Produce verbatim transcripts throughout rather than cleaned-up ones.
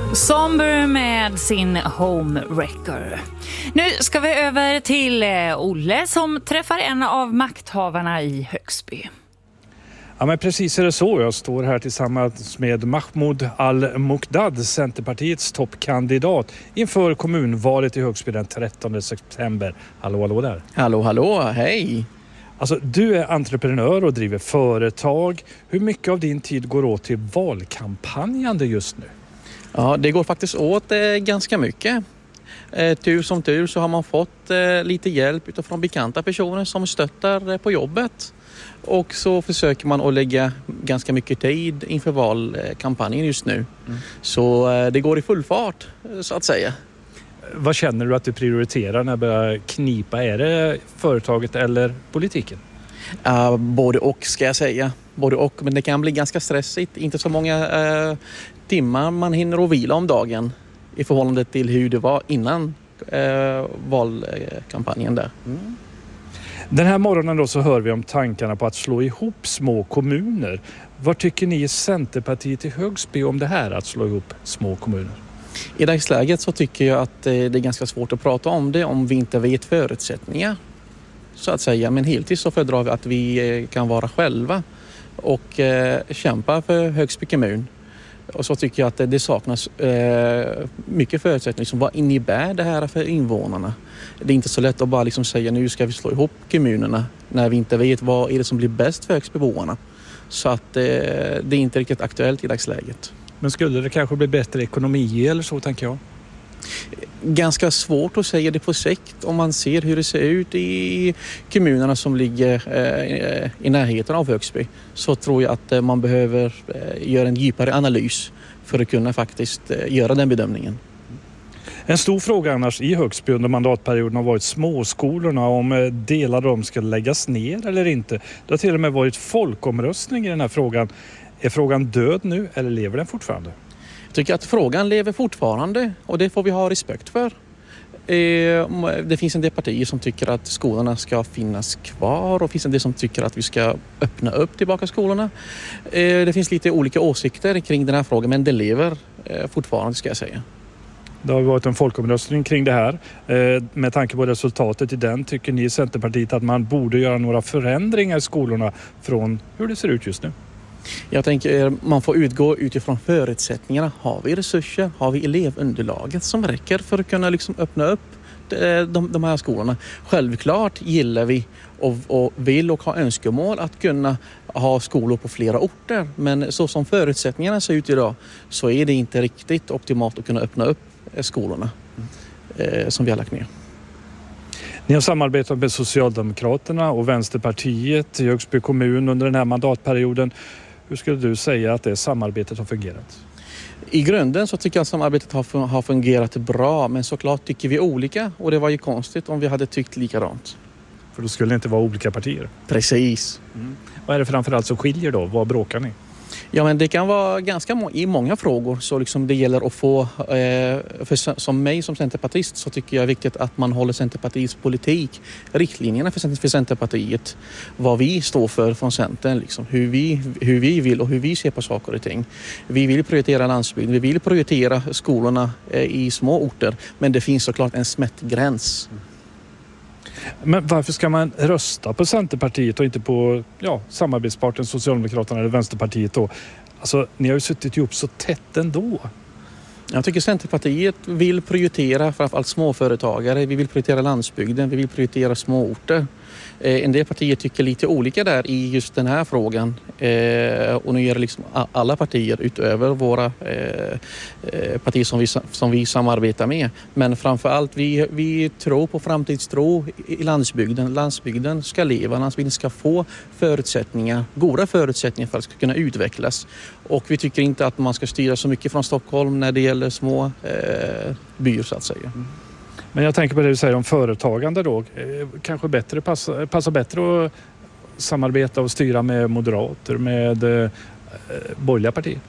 Somber med sin Home Wrecker. Nu ska vi över till Olle som träffar en av makthavarna i Högsby. Ja, men precis är det så. Jag står här tillsammans med Mahmoud Al-Muqdad, Centerpartiets toppkandidat inför kommunvalet i Högsby den trettonde september. Hallå, hallå där. Hallå, hallå, hej. Alltså, du är entreprenör och driver företag. Hur mycket av din tid går åt till valkampanjande just nu? Ja, det går faktiskt åt eh, ganska mycket. Eh, tur som tur så har man fått eh, lite hjälp från bekanta personer som stöttar eh, på jobbet. Och så försöker man att lägga ganska mycket tid inför valkampanjen just nu. Mm. Så eh, det går i full fart, så att säga. Vad känner du att du prioriterar när det börjar knipa? Är det företaget eller politiken? Uh, både och ska jag säga. Både och, men det kan bli ganska stressigt. Inte så många uh, timmar man hinner att vila om dagen i förhållande till hur det var innan uh, valkampanjen där. Mm. Den här morgonen då så hör vi om tankarna på att slå ihop små kommuner. Vad tycker ni i Centerpartiet i Högsby om det här, att slå ihop små kommuner? I dagsläget så tycker jag att det är ganska svårt att prata om det om vi inte vet förutsättningar, så att säga. Men hittills så föredrar vi att vi kan vara själva och eh, kämpa för Högsby kommun. Och så tycker jag att det, det saknas eh, mycket förutsättningar. Liksom, vad innebär det här för invånarna? Det är inte så lätt att bara liksom säga nu ska vi slå ihop kommunerna när vi inte vet vad är det som blir bäst för Högsbyborna. Så att eh, det är inte riktigt aktuellt i dagsläget. Men skulle det kanske bli bättre ekonomi eller så, tänker jag? Ganska svårt att säga det på sikt om man ser hur det ser ut i kommunerna som ligger eh, i närheten av Högsby. Så tror jag att eh, man behöver eh, göra en djupare analys för att kunna faktiskt eh, göra den bedömningen. En stor fråga annars i Högsby under mandatperioden har varit småskolorna, om delar av dem ska läggas ner eller inte. Det har till och med varit folkomröstning i den här frågan. Är frågan död nu eller lever den fortfarande? Jag tycker att frågan lever fortfarande och det får vi ha respekt för. Det finns en del partier som tycker att skolorna ska finnas kvar och det finns en del som tycker att vi ska öppna upp tillbaka skolorna. Det finns lite olika åsikter kring den här frågan, men det lever fortfarande, ska jag säga. Det har varit en folkomröstning kring det här. Med tanke på resultatet i den, tycker ni i Centerpartiet att man borde göra några förändringar i skolorna från hur det ser ut just nu? Jag tänker man får utgå utifrån förutsättningarna. Har vi resurser? Har vi elevunderlaget som räcker för att kunna liksom öppna upp de, de här skolorna? Självklart gillar vi och, och vill och har önskemål att kunna ha skolor på flera orter. Men så som förutsättningarna ser ut idag så är det inte riktigt optimalt att kunna öppna upp skolorna eh, som vi har lagt ner. Ni har samarbetat med Socialdemokraterna och Vänsterpartiet i Högsby kommun under den här mandatperioden. Hur skulle du säga att det samarbetet har fungerat? I grunden så tycker jag att samarbetet har, har fungerat bra, men såklart tycker vi olika och det var ju konstigt om vi hade tyckt likadant. För då skulle det inte vara olika partier? Precis. Mm. Vad är det framförallt som skiljer då? Vad bråkar ni? Ja, men det kan vara ganska må- i många frågor så liksom det gäller att få, eh, för som mig som centerpartist så tycker jag det är viktigt att man håller Centerpartiets politik, riktlinjerna för, för Centerpartiet, vad vi står för från Centern, liksom, hur, vi, hur vi vill och hur vi ser på saker och ting. Vi vill prioritera landsbygden, vi vill prioritera skolorna eh, i små orter, men det finns såklart en smärtgräns. Men varför ska man rösta på Centerpartiet och inte på ja, samarbetsparten Socialdemokraterna eller Vänsterpartiet då? Alltså, ni har ju suttit ihop så tätt ändå. Jag tycker Centerpartiet vill prioritera framförallt småföretagare. Vi vill prioritera landsbygden, vi vill prioritera småorter. Eh, en del partier tycker lite olika där i just den här frågan. Eh, och nu är det liksom alla partier utöver våra eh, partier som vi, som vi samarbetar med. Men framförallt vi, vi tror på framtidstro i landsbygden. Landsbygden ska leva, landsbygden ska få förutsättningar, goda förutsättningar för att ska kunna utvecklas. Och vi tycker inte att man ska styra så mycket från Stockholm när det gäller små eh, byar så att säga. Mm. Men jag tänker på det du säger om företagande då. Kanske bättre passar, passar bättre att samarbeta och styra med moderater, med eh, borgerliga partier?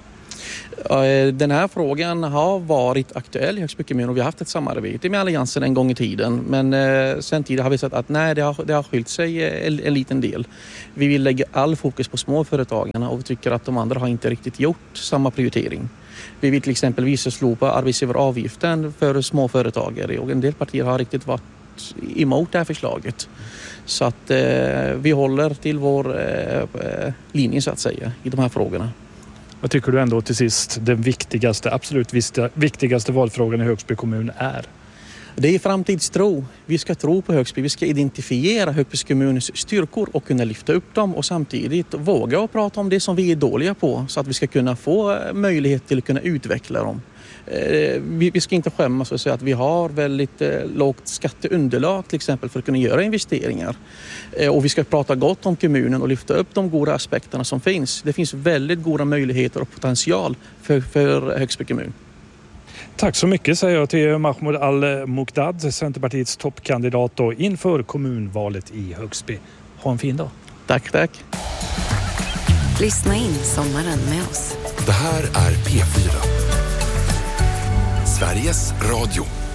Den här frågan har varit aktuell i Högsby kommun och vi har haft ett samarbete med Alliansen en gång i tiden. Men eh, sen tidigare har vi sett att nej, det har, det har skilt sig en, en liten del. Vi vill lägga all fokus på småföretagarna och vi tycker att de andra har inte riktigt gjort samma prioritering. Vi vill till exempel slopa arbetsgivaravgiften för småföretagare och en del partier har riktigt varit emot det här förslaget. Så att eh, vi håller till vår eh, linje så att säga i de här frågorna. Vad tycker du ändå till sist den viktigaste, absolut viktigaste valfrågan i Högsby kommun är? Det är framtidstro. Vi ska tro på Högsby. Vi ska identifiera Högsby kommuns styrkor och kunna lyfta upp dem och samtidigt våga och prata om det som vi är dåliga på så att vi ska kunna få möjlighet till att kunna utveckla dem. Vi ska inte skämmas och säga att vi har väldigt lågt skatteunderlag till exempel för att kunna göra investeringar. Och vi ska prata gott om kommunen och lyfta upp de goda aspekterna som finns. Det finns väldigt goda möjligheter och potential för, för Högsby kommun. Tack så mycket säger jag till Mahmoud Al-Muqdad, Centerpartiets toppkandidat då, inför kommunvalet i Högsby. Ha en fin dag. Tack, tack. Lyssna in sommaren med oss. Det här är P fyra. Sveriges Radio.